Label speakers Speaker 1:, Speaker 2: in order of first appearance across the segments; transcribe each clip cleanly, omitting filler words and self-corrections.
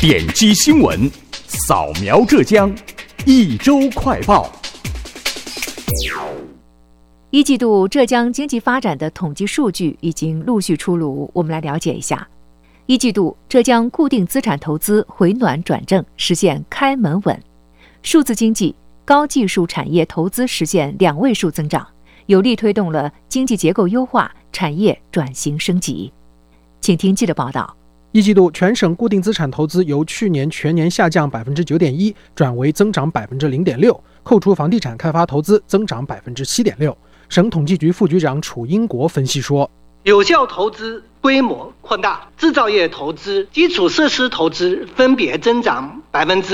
Speaker 1: 点击新闻，扫描浙江，一周快报。
Speaker 2: 一季度浙江经济发展的统计数据已经陆续出炉，我们来了解一下。一季度浙江固定资产投资回暖转正，实现开门稳；数字经济、高技术产业投资实现2位数增长，有力推动了经济结构优化、产业转型升级。请听记者报道。
Speaker 3: 一季度全省固定资产投资由去年全年下降 9.1% 转为增长 0.6%， 扣除房地产开发投资增长 7.6%。 省统计局副局长楚英国分析说，
Speaker 4: 有效投资规模扩大，制造业投资、基础设施投资分别增长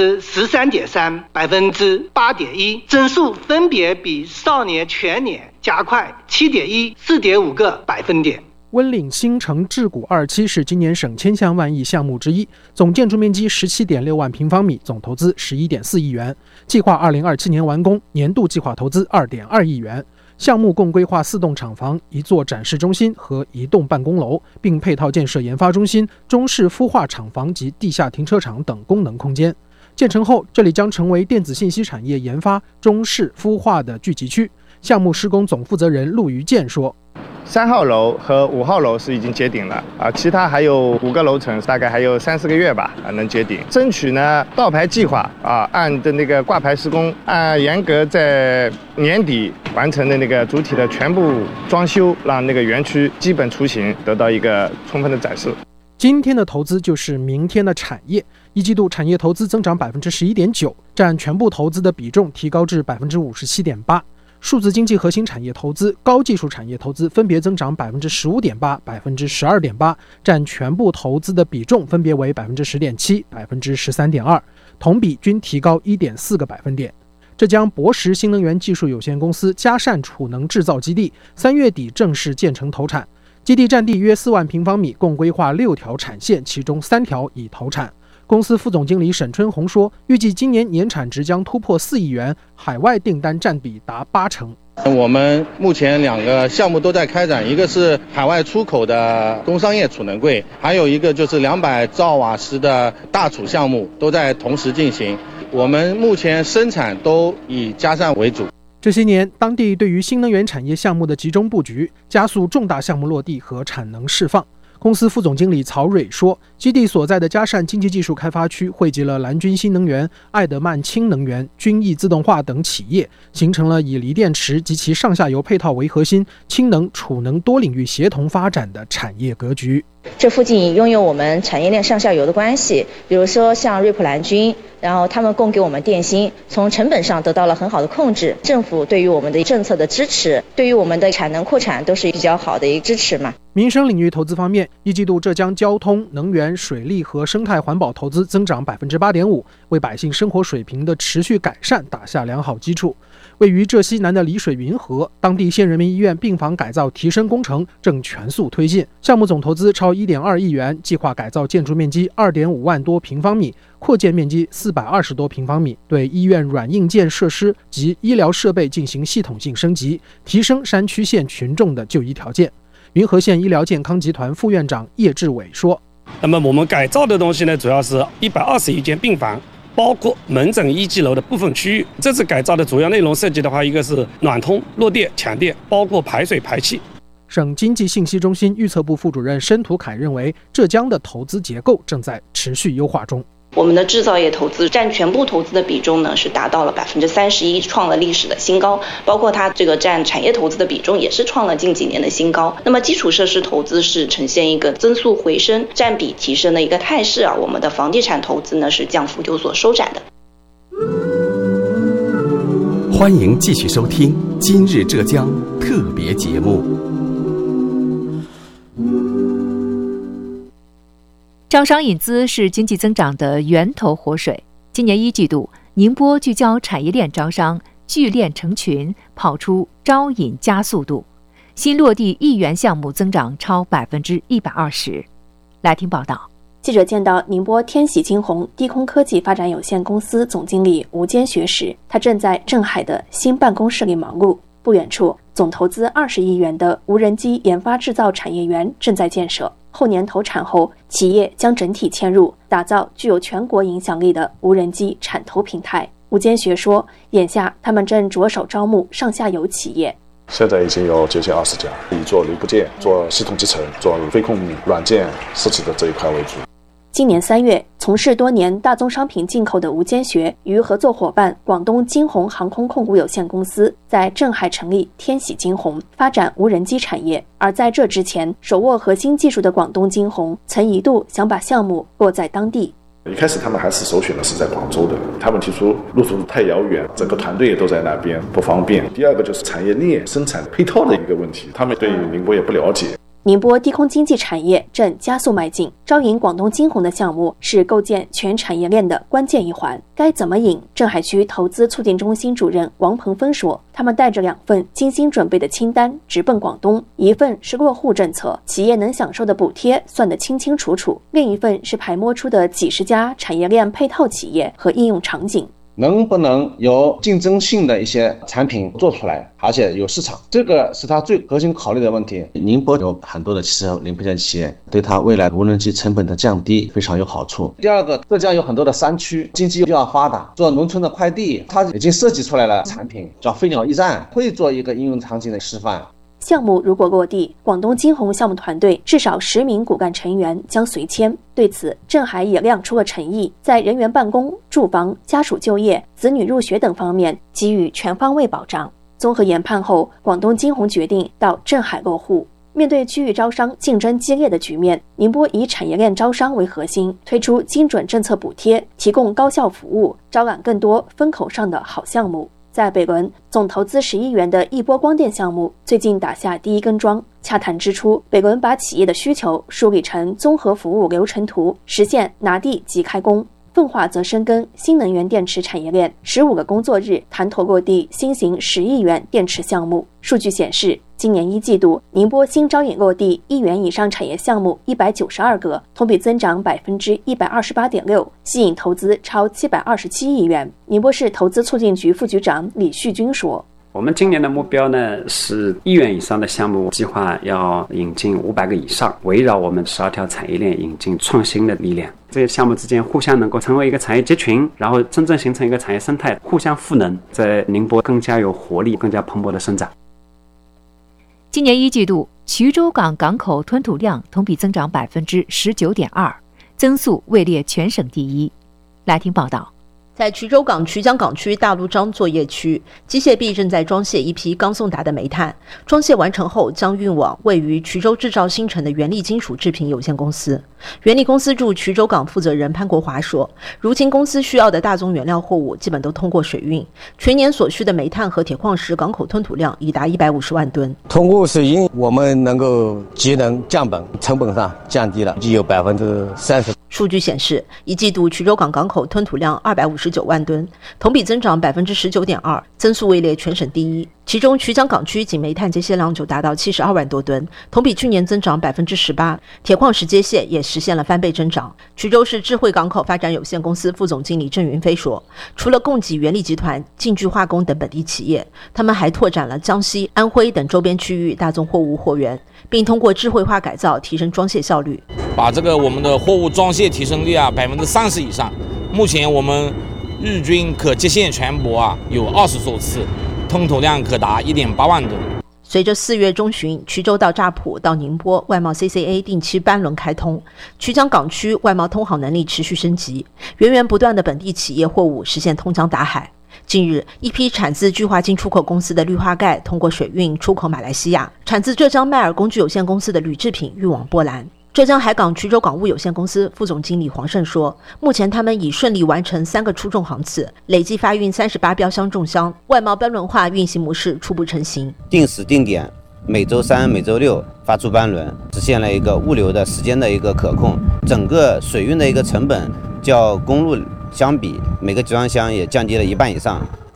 Speaker 4: 13.3%、8.1%， 增速分别比上年全年加快 7.1、4.5个百分点。
Speaker 3: 温岭新城智谷2期是今年省千项万亿项目之一，总建筑面积 17.6万平方米，总投资 11.4亿元，计划2027年完工，年度计划投资 2.2亿元。项目共规划4栋厂房、1座展示中心和1栋办公楼，并配套建设研发中心、中式孵化厂房及地下停车场等功能空间。建成后，这里将成为电子信息产业研发、中式孵化的聚集区。项目施工总负责人陆于健说
Speaker 5: ，3号楼和5号楼是已经接顶了其他还有5个楼层，大概还有3-4个月吧能接顶。争取呢倒牌计划按的那个挂牌施工，按严格在年底完成的那个主体的全部装修，让那个园区基本雏形得到一个充分的展示。
Speaker 3: 今天的投资就是明天的产业。一季度产业投资增长 11.9%， 占全部投资的比重提高至 57.8%。数字经济核心产业投资、高技术产业投资分别增长 15.8%、12.8%， 占全部投资的比重分别为 10.7%、13.2%， 同比均提高 1.4个百分点。浙江博时新能源技术有限公司嘉善储能制造基地3月底正式建成投产，基地占地约4万平方米，共规划6条产线，其中3条已投产。公司副总经理沈春红说，预计今年年产值将突破4亿元，海外订单占比达80%。
Speaker 6: 我们目前2个项目都在开展，一个是海外出口的工商业储能柜，还有一个就是200兆瓦时的大储项目都在同时进行。我们目前生产都以嘉善为主。
Speaker 3: 这些年，当地对于新能源产业项目的集中布局，加速重大项目落地和产能释放。公司副总经理曹蕊说，基地所在的嘉善经济技术开发区汇集了蓝军新能源、爱德曼氢能源、均益自动化等企业，形成了以锂电池及其上下游配套为核心，氢能、储能多领域协同发展的产业格局。
Speaker 7: 这附近拥有我们产业链上下游的关系，比如说像瑞普蓝军，然后他们供给我们电芯，从成本上得到了很好的控制。政府对于我们的政策的支持，对于我们的产能扩产都是比较好的一个支持嘛。
Speaker 3: 民生领域投资方面，一季度浙江交通、能源、水利和生态环保投资增长 8.5%， 为百姓生活水平的持续改善打下良好基础。位于浙西南的丽水云河，当地县人民医院病房改造提升工程正全速推进，项目总投资超 1.2亿元，计划改造建筑面积 2.5万多平方米，扩建面积420多平方米，对医院软硬件设施及医疗设备进行系统性升级，提升山区县群众的就医条件。云河县医疗健康集团副院长叶志伟说，
Speaker 8: 那么我们改造的东西呢，主要是121间病房，包括门诊1级楼的部分区域。这次改造的主要内容涉及的话，一个是暖通、弱电、强电，包括排水排气。
Speaker 3: 省经济信息中心预测部副主任申图凯认为，浙江的投资结构正在持续优化中。
Speaker 9: 我们的制造业投资占全部投资的比重呢，是达到了 31%， 创了历史的新高。包括它这个占产业投资的比重也是创了近几年的新高。那么基础设施投资是呈现一个增速回升、占比提升的一个态势我们的房地产投资呢是降幅有所收窄的。
Speaker 1: 欢迎继续收听今日浙江特别节目。
Speaker 2: 招商引资是经济增长的源头活水。今年一季度，宁波聚焦产业链招商，聚链成群，跑出招引加速度，新落地1亿元项目增长超 120%。来听报道。
Speaker 10: 记者见到宁波天喜金鸿低空科技发展有限公司总经理吴坚学时，他正在镇海的新办公室里忙碌。不远处， 总投资20亿元的无人机研发制造产业园正在建设。后年投产后，企业将整体迁入，打造具有全国影响力的无人机产投平台。吴坚学说，眼下他们正着手招募上下游企业。
Speaker 11: 现在已经有接近20家，以做零部件、做系统集成、做飞控软件设计的这一块为主。
Speaker 10: 今年3月，从事多年大宗商品进口的吴坚学与合作伙伴广东金鸿航空控股有限公司在镇海成立天喜金鸿，发展无人机产业。而在这之前，手握核心技术的广东金鸿曾一度想把项目落在当地。
Speaker 11: 一开始他们还是首选的是在广州的，他们提出路途太遥远，整个团队也都在那边不方便。第二个就是产业链生产配套的一个问题，他们对宁波也不了解。
Speaker 10: 宁波低空经济产业正加速迈进，招引广东金鸿的项目是构建全产业链的关键一环。该怎么引？镇海区投资促进中心主任王鹏峰说，他们带着2份精心准备的清单直奔广东，一份是落户政策，企业能享受的补贴算得清清楚楚，另一份是排摸出的几10家产业链配套企业和应用场景。
Speaker 6: 能不能有竞争性的一些产品做出来，而且有市场，这个是他最核心考虑的问题。宁波有很多的汽车零配件企业，对他未来无人机成本的降低非常有好处。第二个，浙江有很多的山区，经济又要发达，做农村的快递，他已经设计出来了产品，叫飞鸟驿站，会做一个应用场景的示范。
Speaker 10: 项目如果落地，广东金鸿项目团队至少10名骨干成员将随迁。对此，镇海也亮出了诚意，在人员办公、住房、家属就业、子女入学等方面给予全方位保障。综合研判后，广东金鸿决定到镇海落户。面对区域招商竞争激烈的局面，宁波以产业链招商为核心，推出精准政策补贴，提供高效服务，招揽更多风口上的好项目。在北仑，总投资10亿元的一波光电项目最近打下第一根桩。洽谈之初，北仑把企业的需求梳理成综合服务流程图，实现拿地即开工。奉化则深耕新能源电池产业链，15个工作日谈妥落地新型10亿元电池项目。数据显示，今年1季度，宁波新招引落地1亿元以上产业项目192个，同比增长128.6%，吸引投资超727亿元。宁波市投资促进局副局长李旭军说，
Speaker 12: 我们今年的目标呢是1亿元以上的项目，计划要引进500个以上，围绕我们12条产业链引进创新的力量。这些项目之间互相能够成为一个产业集群，然后真正形成一个产业生态，互相赋能，在宁波更加有活力、更加蓬勃的生长。
Speaker 2: 今年1季度，衢州港港口吞吐量同比增长19.2%，增速位列全省第一。来听报道。
Speaker 13: 在衢州港衢江港区大陆章作业区，机械臂正在装卸一批刚送达的煤炭，装卸完成后将运往位于衢州制造新城的元力金属制品有限公司。元力公司驻衢州港负责人潘国华说，如今公司需要的大宗原料货物基本都通过水运，全年所需的煤炭和铁矿石港口吞吐量已达150万吨。
Speaker 14: 通过水运，我们能够节能降本，成本上降低了，已有30%。
Speaker 13: 数据显示，1季度衢州港港口吞吐量259万吨，同比增长19.2%，增速位列全省第一。其中衢江港区仅煤炭接卸量就达到72万多吨，同比去年增长18%，铁矿石接卸也实现了翻倍增长。衢州市智慧港口发展有限公司副总经理郑云飞说，除了供给元力集团、晋聚化工等本地企业，他们还拓展了江西、安徽等周边区域大宗货物货源，并通过智慧化改造提升装卸效率，
Speaker 15: 把这个我们的货物装卸提升率30%以上。目前我们日均可接线船舶有20艘次，吞吐量可达1.8万吨。
Speaker 13: 随着4月中旬衢州到乍浦到宁波外贸 CCA 定期班轮开通，衢江港区外贸通航能力持续升级，源源不断的本地企业货物实现通江达海。近日，一批产自聚化进出口公司的氯化钙通过水运出口马来西亚，产自浙江迈尔工具有限公司的铝制品运往波兰。浙江海港衢州港务有限公司副总经理黄胜说，目前他们已顺利完成3个出重航次，累计发运38标箱重箱，外贸班轮化运行模式初步成型。
Speaker 16: 定时定点，每周3、每周6发出班轮，实现了一个物流的时间的一个可控，整个水运的一个成本较公路相比，每个集装箱也降低了1半以上。